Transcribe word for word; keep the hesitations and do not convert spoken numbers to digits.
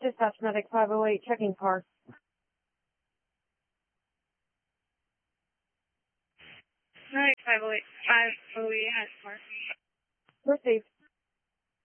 Dispatch Medic five oh eight, checking car. Medic five oh eight, five oh eight has car. Received.